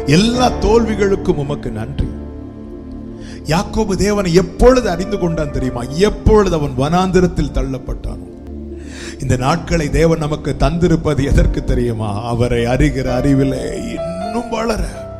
எல்லா தோல்விகளுக்கும் உமக்கு நன்றி. யாக்கோபு தேவனை எப்பொழுது அறிந்து கொண்டான் தெரியுமா? எப்பொழுது அவன் வனாந்திரத்தில் தள்ளப்பட்டான். இந்த நாட்களை தேவன் நமக்கு தந்திருப்பது எதற்கு தெரியுமா? அவரை அறிகிற அறிவிலே இன்னும் வளர.